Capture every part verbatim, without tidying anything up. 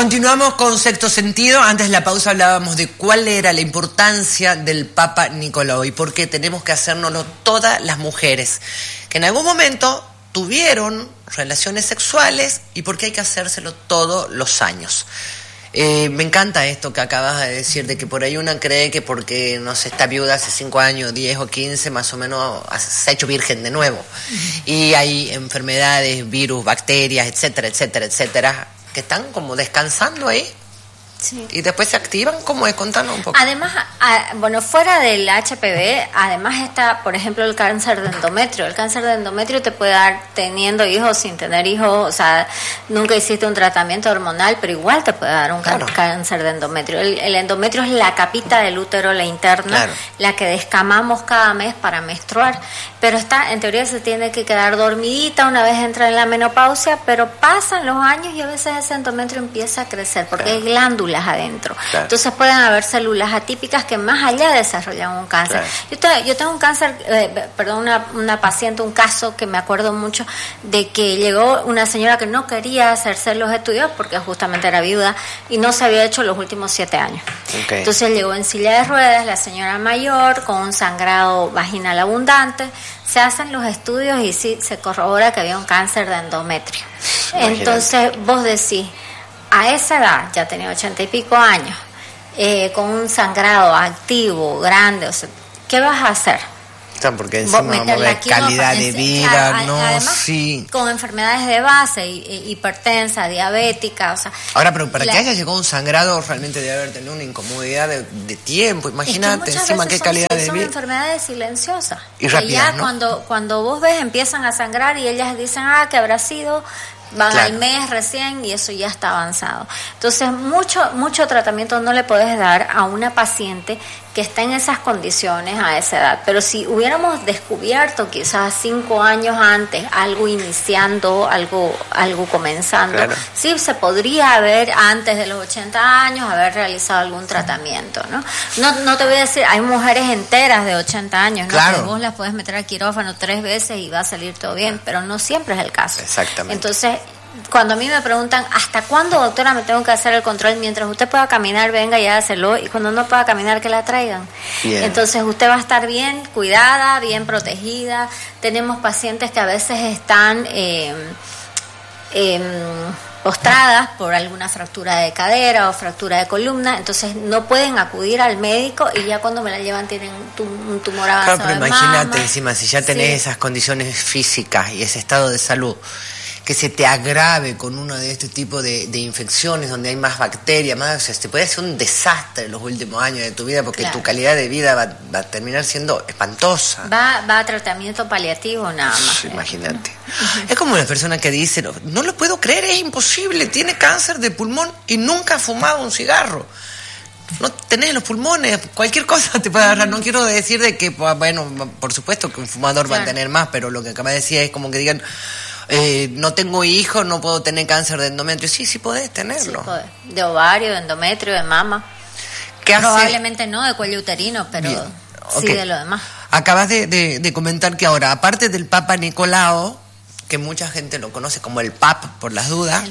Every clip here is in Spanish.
Continuamos con Sexto Sentido. Antes de la pausa hablábamos de cuál era la importancia del Papa Nicolau y por qué tenemos que hacérnoslo todas las mujeres que en algún momento tuvieron relaciones sexuales y por qué hay que hacérselo todos los años. Eh, me encanta esto que acabas de decir, de que por ahí una cree que porque no sé, está viuda hace cinco años, diez o quince, más o menos se ha hecho virgen de nuevo. Uh-huh. Y hay enfermedades, virus, bacterias, etcétera, etcétera, etcétera, que están como descansando ahí. Sí. Y después se activan. ¿Cómo es? Contanos un poco. Además, a, bueno, fuera del H P V, además está, por ejemplo, el cáncer de endometrio. El cáncer de endometrio te puede dar teniendo hijos, sin tener hijos. O sea, nunca hiciste un tratamiento hormonal, pero igual te puede dar un claro. cáncer de endometrio. El, el endometrio es la capita del útero, la interna, claro. la que descamamos cada mes para menstruar. Pero está, en teoría, se tiene que quedar dormidita una vez entra en la menopausia, pero pasan los años y a veces ese endometrio empieza a crecer porque claro. hay glándulas adentro. Claro. Entonces pueden haber células atípicas que más allá desarrollan un cáncer. Claro. Yo, te, yo tengo un cáncer, eh, perdón, una, una paciente, un caso que me acuerdo mucho de que llegó una señora que no quería hacerse los estudios porque justamente era viuda y no se había hecho los últimos siete años. Okay. Entonces llegó en silla de ruedas, la señora mayor, con un sangrado vaginal abundante. Se hacen los estudios y sí se corrobora que había un cáncer de endometrio. Imagínate. Entonces vos decís, a esa edad, ya tenía ochenta y pico años, eh, con un sangrado activo, grande, o sea, ¿qué vas a hacer? Porque encima vamos a ver calidad de vida, claro, no, además, sí. Con enfermedades de base, hipertensa, diabética, o sea. Ahora, pero para la, que haya llegado un sangrado realmente debe haber tenido una incomodidad de, de tiempo, imagínate, es que encima qué calidad son, de son vida. Son enfermedades silenciosas. Y rápidas, ya ¿no? cuando, cuando vos ves empiezan a sangrar y ellas dicen, ah, que habrá sido. Van claro. al mes recién y eso ya está avanzado. Entonces, mucho mucho tratamiento no le puedes dar a una paciente que está en esas condiciones a esa edad. Pero si hubiéramos descubierto quizás cinco años antes, algo iniciando, algo algo comenzando, claro. sí se podría haber, antes de los ochenta años, haber realizado algún tratamiento, ¿no? No, no te voy a decir, hay mujeres enteras de ochenta años, ¿no? Claro. Que vos las puedes meter al quirófano tres veces y va a salir todo bien, pero no siempre es el caso. Exactamente. Entonces, cuando a mí me preguntan, ¿hasta cuándo, doctora, me tengo que hacer el control? Mientras usted pueda caminar, venga y hágaselo, y cuando no pueda caminar, que la traigan. Bien. Entonces, usted va a estar bien cuidada, bien protegida. Tenemos pacientes que a veces están eh, eh, postradas por alguna fractura de cadera o fractura de columna, entonces no pueden acudir al médico y ya cuando me la llevan tienen un tumor avanzado. Claro, pero imagínate encima, si ya tenés sí. esas condiciones físicas y ese estado de salud, que se te agrave con uno de este tipo de, de infecciones donde hay más bacterias, más, o sea, te puede hacer un desastre en los últimos años de tu vida porque claro. tu calidad de vida va, va a terminar siendo espantosa. Va, va a tratamiento paliativo nada más. Imagínate. Uh-huh. Es como una persona que dice, no, no lo puedo creer, es imposible, tiene cáncer de pulmón y nunca ha fumado un cigarro. No tenés los pulmones, cualquier cosa te puede agarrar. No quiero decir de que, bueno, por supuesto que un fumador claro. va a tener más, pero lo que acaba de decir es como que digan, eh, no tengo hijos, no puedo tener cáncer de endometrio. Sí, sí podés tenerlo. Sí, podés. De ovario, de endometrio, de mama. ¿Qué Probablemente hace? No de cuello uterino, pero Bien. sí okay. de lo demás. Acabas de, de, de comentar que ahora, aparte del Papa Nicolau, que mucha gente lo conoce como el P A P por las dudas,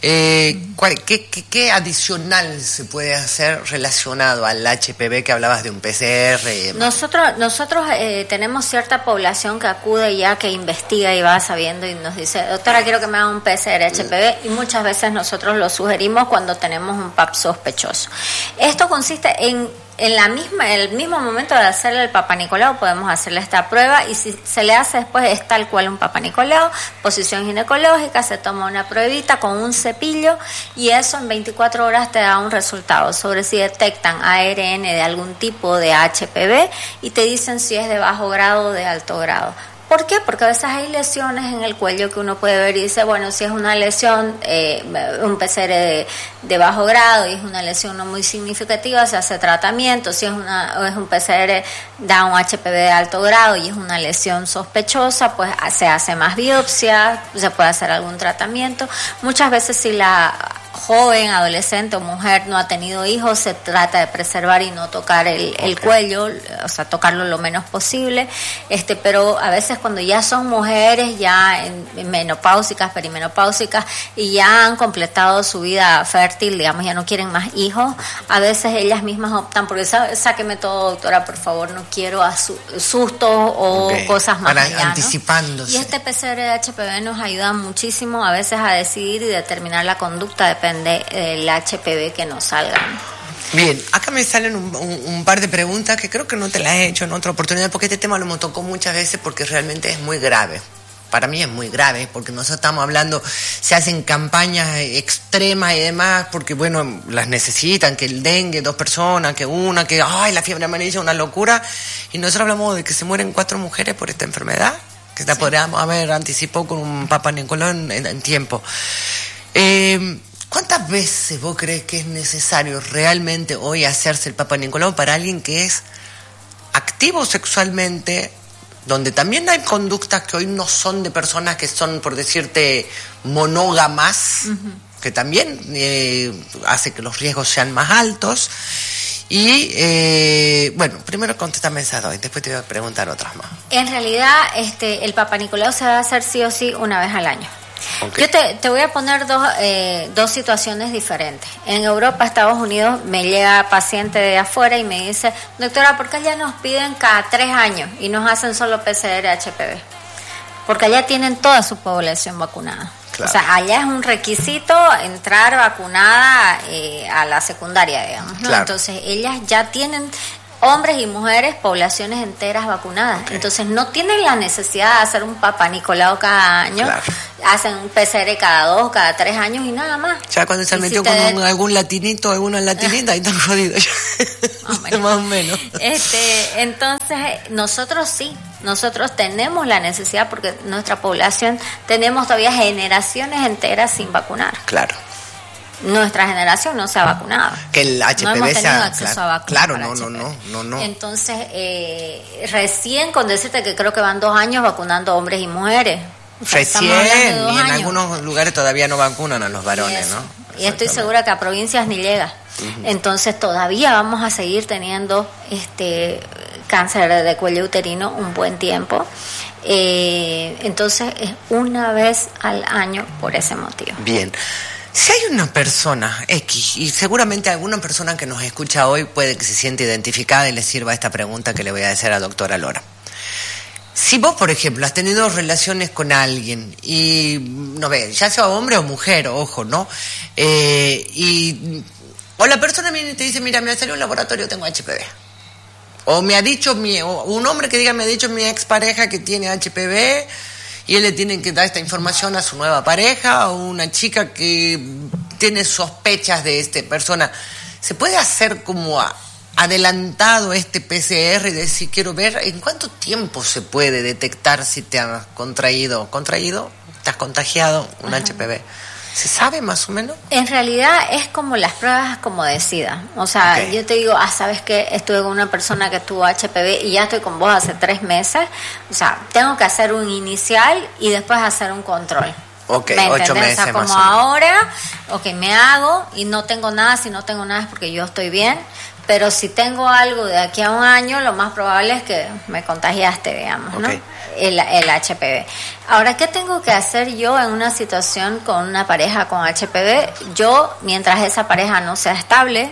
eh, ¿cuál, qué, qué, ¿qué adicional se puede hacer relacionado al H P V que hablabas de un P C R? Nosotros nosotros eh, tenemos cierta población que acude ya, que investiga y va sabiendo y nos dice, doctora, quiero que me haga un P C R H P V, y muchas veces nosotros lo sugerimos cuando tenemos un P A P sospechoso. Esto consiste en En la misma, en el mismo momento de hacerle el Papa Nicolau podemos hacerle esta prueba y si se le hace después es tal cual un Papa Nicolau, posición ginecológica, se toma una pruebita con un cepillo y eso en veinticuatro horas te da un resultado sobre si detectan A R N de algún tipo de H P V y te dicen si es de bajo grado o de alto grado. ¿Por qué? Porque a veces hay lesiones en el cuello que uno puede ver y dice, bueno, si es una lesión, eh, un P C R de, de bajo grado y es una lesión no muy significativa, se hace tratamiento. Si es, una, es un P C R, da un H P V de alto grado y es una lesión sospechosa, pues se hace más biopsia, se puede hacer algún tratamiento. Muchas veces si la joven, adolescente o mujer no ha tenido hijos, se trata de preservar y no tocar el, el Okay. cuello, o sea, tocarlo lo menos posible, este, pero a veces cuando ya son mujeres ya en, en menopáusicas, perimenopáusicas y ya han completado su vida fértil, digamos, ya no quieren más hijos, a veces ellas mismas optan por eso, sáqueme todo, doctora, por favor, no quiero asu- sustos o Okay. cosas más Para- allá, ¿no? anticipándose. Y este P C R de H P V nos ayuda muchísimo a veces a decidir y determinar la conducta, depende del H P V que nos salga. Bien, acá me salen un, un- un par de preguntas que creo que no te las he hecho en otra oportunidad, porque este tema lo hemos tocado muchas veces porque realmente es muy grave. Para mí es muy grave, porque nosotros estamos hablando, se hacen campañas extremas y demás, porque bueno, las necesitan, que el dengue, dos personas, que una, que ay, la fiebre amarilla, una locura, y nosotros hablamos de que se mueren cuatro mujeres por esta enfermedad, que la podríamos haber anticipado con un Papa Nicolau en, en- en tiempo. Eh, ¿Cuántas veces vos crees que es necesario realmente hoy hacerse el Papa Nicolau para alguien que es activo sexualmente, donde también hay conductas que hoy no son de personas que son, por decirte, monógamas, uh-huh. que también eh, hace que los riesgos sean más altos? Y, eh, bueno, primero contéstame esa dos y después te voy a preguntar otras más. En realidad, este, el Papa Nicolau se va a hacer sí o sí una vez al año. Okay. Yo te, te voy a poner dos, eh, dos situaciones diferentes. En Europa, Estados Unidos, me llega paciente de afuera y me dice, doctora, ¿por qué allá nos piden cada tres años y nos hacen solo P C R H P V? Porque allá tienen toda su población vacunada. Claro. O sea, allá es un requisito entrar vacunada eh, a la secundaria, digamos, ¿no? Claro. Entonces, ellas ya tienen hombres y mujeres, poblaciones enteras vacunadas. Okay. Entonces, no tienen la necesidad de hacer un Papa Nicolau cada año. Claro. Hacen un P C R cada dos, cada tres años y nada más. Ya cuando se metió si con un, algún latinito, alguna latinita, ahí están jodidos. Oh, más o menos. Este, entonces, nosotros sí, nosotros tenemos la necesidad porque nuestra población, tenemos todavía generaciones enteras sin vacunar. Claro. Nuestra generación no se ha vacunado. Que el H P V no hemos tenido sea, acceso claro, a vacunas. Claro, no, no, no, no, no. Entonces, eh, recién con decirte que creo que van dos años vacunando hombres y mujeres. O sea, recién, y en años. Algunos lugares todavía no vacunan a los varones, ¿no? Y estoy segura que a provincias ni llega. Uh-huh. Entonces, todavía vamos a seguir teniendo este cáncer de cuello uterino un buen tiempo. Eh, entonces, es una vez al año por ese motivo. Bien. Si hay una persona X, y seguramente alguna persona que nos escucha hoy puede que se siente identificada y le sirva esta pregunta que le voy a hacer a doctora Lora. Si vos, por ejemplo, has tenido relaciones con alguien y, no ve, ya sea hombre o mujer, ojo, ¿no? Eh, y, o la persona viene y te dice, mira, me salió un laboratorio, tengo H P V. O me ha dicho, mi, o un hombre que diga, me ha dicho mi expareja que tiene H P V, y él le tiene que dar esta información a su nueva pareja, o una chica que tiene sospechas de esta persona. ¿Se puede hacer como a, adelantado este P C R y decir, quiero ver en cuánto tiempo se puede detectar si te has contraído, contraído, te has contagiado un Ajá. H P V? ¿Se sabe más o menos? En realidad es como las pruebas como de SIDA. O sea, okay. yo te digo, ah, ¿sabes qué? Estuve con una persona que tuvo H P V y ya estoy con vos hace tres meses. O sea, tengo que hacer un inicial y después hacer un control. Ok, ¿me ocho meses o sea, como más o menos. Ahora, ok, me hago y no tengo nada. Si no tengo nada es porque yo estoy bien. Pero si tengo algo de aquí a un año, lo más probable es que me contagiaste, digamos, ¿no? Okay. El, el H P V. Ahora, ¿qué tengo que hacer yo en una situación con una pareja con H P V? Yo, mientras esa pareja no sea estable,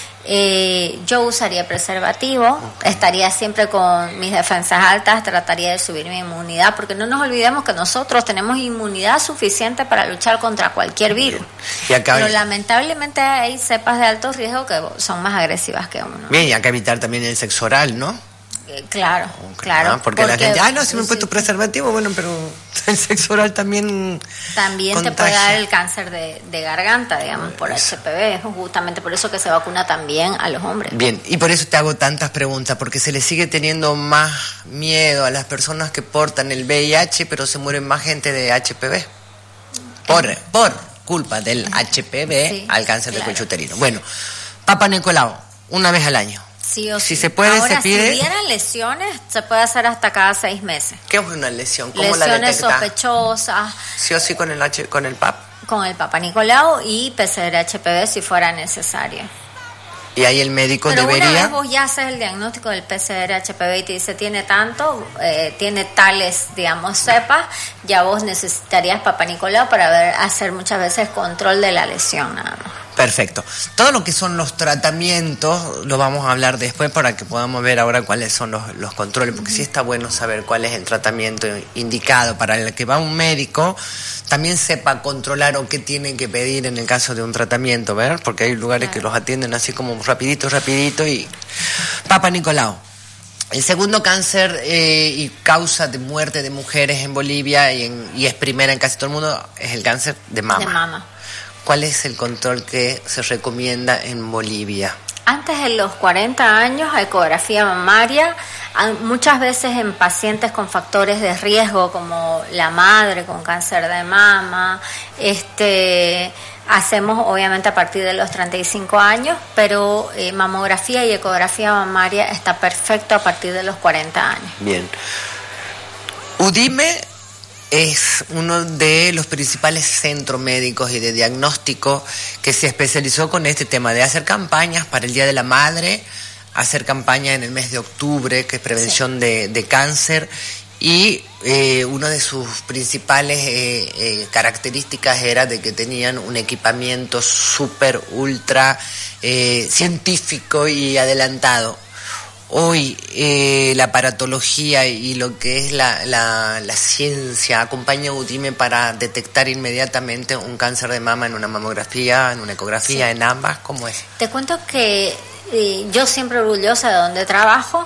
eh, yo usaría preservativo, okay. estaría siempre con mis defensas altas, trataría de subir mi inmunidad, porque no nos olvidemos que nosotros tenemos inmunidad suficiente para luchar contra cualquier virus. Y acá Pero lamentablemente hay cepas de alto riesgo que son más agresivas que uno. Bien, y hay que evitar también el sexo oral, ¿no? Claro, okay, claro. ¿no? Porque, porque la gente, ah, no, si me he puesto preservativo, bueno, pero el sexo oral también También contagia. Te puede dar el cáncer de, de garganta, digamos, por H P V. Es justamente por eso que se vacuna también a los hombres. Bien, y por eso te hago tantas preguntas, porque se le sigue teniendo más miedo a las personas que portan el V I H, pero se mueren más gente de H P V. Por, por culpa del H P V sí, al cáncer claro. de cuello uterino. Bueno, Papa Nicolau, una vez al año. Sí o sí. Si se puede, Ahora, se pide. Si vieran lesiones, se puede hacer hasta cada seis meses. ¿Qué es una lesión? ¿Cómo Lesiones la detectas? sospechosas. Sí o sí con el H, con el P A P. con el Papa Nicolau y P C R H P V si fuera necesario. Y ahí el médico Pero debería... una vez vos ya haces el diagnóstico del P C R H P V y te dice tiene tanto, eh, tiene tales, digamos, cepas, ya vos necesitarías Papa Nicolau para ver, hacer muchas veces control de la lesión nada más. Perfecto. Todo lo que son los tratamientos lo vamos a hablar después para que podamos ver ahora cuáles son los, los controles, porque sí está bueno saber cuál es el tratamiento indicado para el que va un médico, también sepa controlar o qué tiene que pedir en el caso de un tratamiento, ¿ver? Porque hay lugares claro. que los atienden así como rapidito, rapidito y... Papa Nicolau. El segundo cáncer eh, y causa de muerte de mujeres en Bolivia y, en, y es primera en casi todo el mundo es el cáncer de mama. De mama. ¿Cuál es el control que se recomienda en Bolivia? Antes de los cuarenta años, ecografía mamaria, muchas veces en pacientes con factores de riesgo como la madre con cáncer de mama, este, hacemos obviamente a partir de los treinta y cinco años, pero eh, mamografía y ecografía mamaria está perfecto a partir de los cuarenta años. Bien. UDIME es uno de los principales centros médicos y de diagnóstico que se especializó con este tema de hacer campañas para el Día de la Madre, hacer campañas en el mes de octubre, que es prevención sí. de, de cáncer, y eh, una de sus principales eh, eh, características era de que tenían un equipamiento súper, ultra eh, científico y adelantado. Hoy eh, la aparatología y lo que es la, la, la ciencia acompaña a UDIME para detectar inmediatamente un cáncer de mama en una mamografía, en una ecografía, sí. en ambas. ¿Cómo es? Te cuento que eh, yo siempre orgullosa de donde trabajo.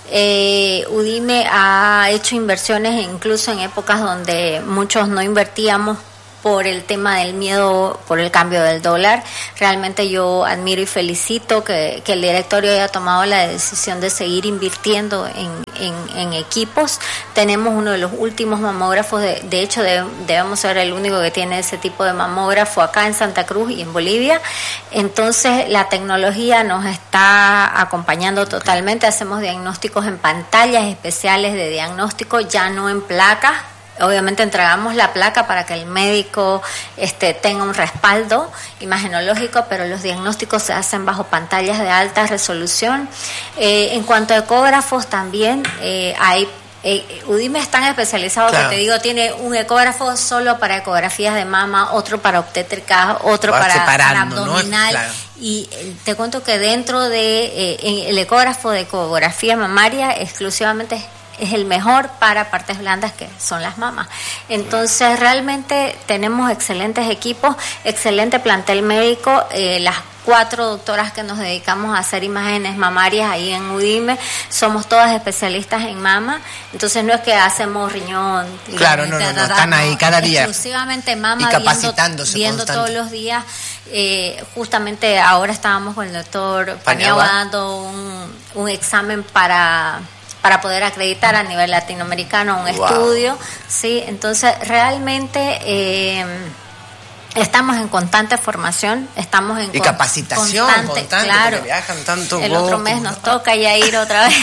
Eh, UDIME ha hecho inversiones incluso en épocas donde muchos no invertíamos por el tema del miedo, por el cambio del dólar. Realmente yo admiro y felicito que, que el directorio haya tomado la decisión de seguir invirtiendo en, en, en equipos. Tenemos uno de los últimos mamógrafos, de, de hecho de, debemos ser el único que tiene ese tipo de mamógrafo acá en Santa Cruz y en Bolivia. Entonces la tecnología nos está acompañando totalmente. Hacemos diagnósticos en pantallas especiales de diagnóstico, ya no en placas. Obviamente entregamos la placa para que el médico este, tenga un respaldo imagenológico, pero los diagnósticos se hacen bajo pantallas de alta resolución. Eh, en cuanto a ecógrafos también eh, hay... Eh, UDIME es tan especializado claro. que te digo, tiene un ecógrafo solo para ecografías de mama, otro para obstétricas, otro para, para abdominal, ¿no? Claro. Y eh, te cuento que dentro de eh, el ecógrafo de ecografía mamaria exclusivamente es el mejor para partes blandas que son las mamas. Entonces realmente tenemos excelentes equipos, excelente plantel médico, eh, las cuatro doctoras que nos dedicamos a hacer imágenes mamarias ahí en UDIME, somos todas especialistas en mama, entonces no es que hacemos riñón. Claro, no, no, no, están ahí cada día. Exclusivamente mama, y capacitándose viendo, viendo todos los días. Eh, justamente ahora estábamos con el doctor Paniagua dando un, un examen para... para poder acreditar a nivel latinoamericano un wow. estudio, sí, entonces realmente eh, estamos en constante formación, estamos en y con, capacitación constante, constante, claro, porque viajan tanto. El otro mes nos toca ya ir otra vez.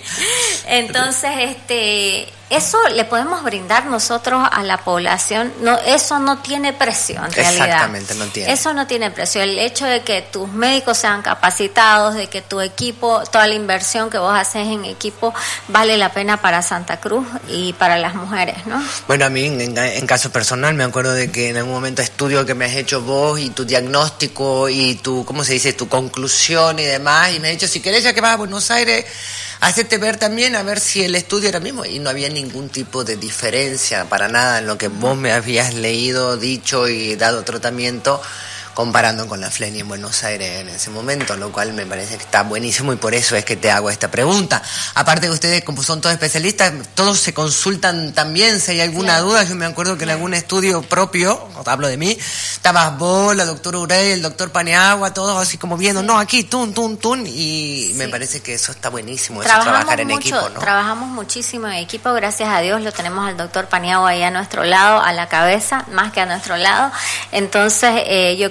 Entonces, este, eso le podemos brindar nosotros a la población, no, eso no tiene precio en realidad. Exactamente, no tiene. Eso no tiene precio. El hecho de que tus médicos sean capacitados, de que tu equipo, toda la inversión que vos haces en equipo vale la pena para Santa Cruz y para las mujeres, ¿no? Bueno, a mí en, en caso personal me acuerdo de que en algún momento estudio que me has hecho vos y tu diagnóstico y tu, ¿cómo se dice? Tu conclusión y demás, y me has dicho, si querés ya que vas a Buenos Aires, hacete ver también a ver si el estudio era el mismo, y no había ningún tipo de diferencia para nada en lo que vos me habías leído, dicho y dado tratamiento comparando con la Fleni en Buenos Aires en ese momento, lo cual me parece que está buenísimo y por eso es que te hago esta pregunta. Aparte que ustedes, como son todos especialistas, todos se consultan también si hay alguna claro. duda. Yo me acuerdo que claro. en algún estudio propio, hablo de mí, estabas vos, la doctora Urey, el doctor Paniagua, todos así como viendo, sí. no, aquí, tun, tun, tun, y sí. me parece que eso está buenísimo, eso trabajar en mucho, equipo, ¿no? Trabajamos muchísimo en equipo, gracias a Dios lo tenemos al doctor Paniagua ahí a nuestro lado, a la cabeza, más que a nuestro lado. Entonces, eh, yo creo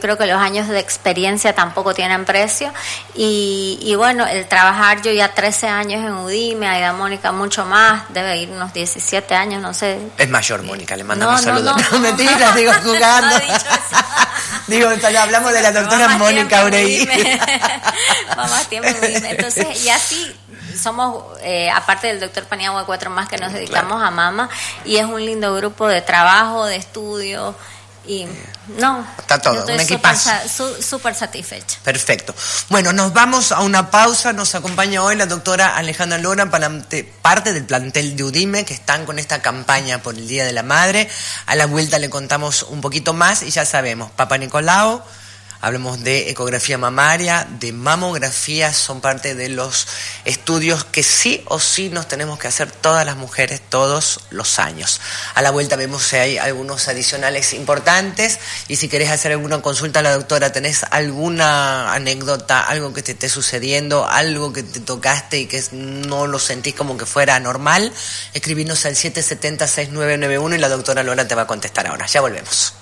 creo que los años de experiencia tampoco tienen precio. Y, y bueno, el trabajar, yo ya trece años en UDIME, Aida Mónica mucho más, debe ir unos diecisiete años, no sé. Es mayor, Mónica, le mandamos no, saludos. No, no, no, mentiras, no, digo, jugando. No he dicho eso. Digo, hablamos de la doctora Mónica Urey. Va más tiempo en UDIME. Entonces, y así somos, eh, aparte del doctor Paniagua, cuatro más que nos dedicamos claro. a mama, y es un lindo grupo de trabajo, de estudio, y no, está todo, un equipazo. Súper super satisfecha. Perfecto. Bueno, nos vamos a una pausa. Nos acompaña hoy la doctora Alejandra Lora, parte del plantel de UDIME, que están con esta campaña por el Día de la Madre. A la vuelta le contamos un poquito más y ya sabemos, Papa Nicolau, hablamos de ecografía mamaria, de mamografía, son parte de los estudios que sí o sí nos tenemos que hacer todas las mujeres todos los años. A la vuelta vemos si hay algunos adicionales importantes, y si querés hacer alguna consulta a la doctora, tenés alguna anécdota, algo que te esté sucediendo, algo que te tocaste y que no lo sentís como que fuera normal, escribinos al siete siete cero, seis nueve nueve uno y la doctora Lora te va a contestar ahora. Ya volvemos.